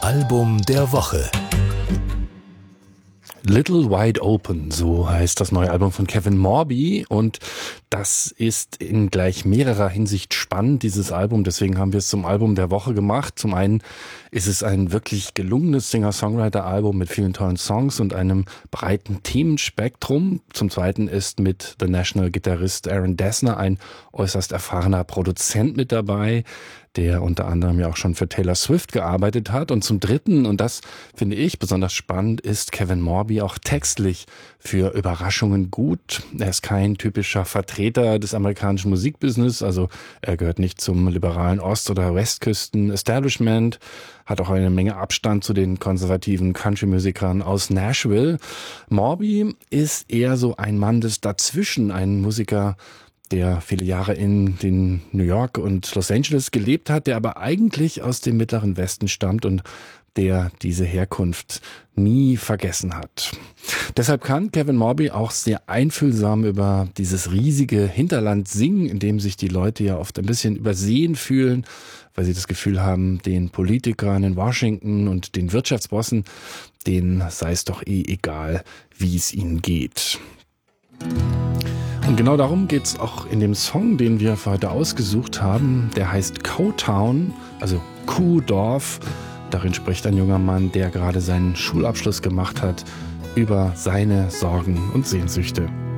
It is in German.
Album der Woche. Little Wide Open, so heißt das neue Album von Kevin Morby, und das ist in gleich mehrerer Hinsicht spannend, dieses Album. Deswegen haben wir es zum Album der Woche gemacht. Zum einen ist es ein wirklich gelungenes Singer-Songwriter-Album mit vielen tollen Songs und einem breiten Themenspektrum. Zum zweiten ist mit The National-Gitarrist Aaron Dessner ein äußerst erfahrener Produzent mit dabei, der unter anderem ja auch schon für Taylor Swift gearbeitet hat. Und zum dritten, und das finde ich besonders spannend, ist Kevin Morby auch textlich für Überraschungen gut. Er ist kein typischer Vertreter des amerikanischen Musikbusiness, also er gehört nicht zum liberalen Ost- oder Westküsten-Establishment, hat auch eine Menge Abstand zu den konservativen Country-Musikern aus Nashville. Morby ist eher so ein Mann des Dazwischen, ein Musiker, der viele Jahre in den New York und Los Angeles gelebt hat, der aber eigentlich aus dem Mittleren Westen stammt und der diese Herkunft nie vergessen hat. Deshalb kann Kevin Morby auch sehr einfühlsam über dieses riesige Hinterland singen, in dem sich die Leute ja oft ein bisschen übersehen fühlen, weil sie das Gefühl haben, den Politikern in Washington und den Wirtschaftsbossen, denen sei es doch egal, wie es ihnen geht. Und genau darum geht's auch in dem Song, den wir für heute ausgesucht haben. Der heißt Cowtown, also Kuhdorf. Darin spricht ein junger Mann, der gerade seinen Schulabschluss gemacht hat, über seine Sorgen und Sehnsüchte.